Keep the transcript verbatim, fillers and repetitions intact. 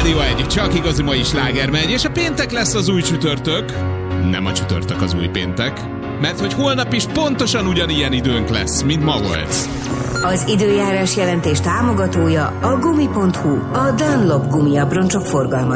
Rádió egy, csak igazi mai sláger megy, és a péntek lesz az új csütörtök. Nem a csütörtök az új péntek, mert hogy holnap is pontosan ugyanilyen időnk lesz, mint ma volt. Az időjárás jelentés támogatója a gumi pont hu, a Dunlop gumiabroncsok forgalmazója.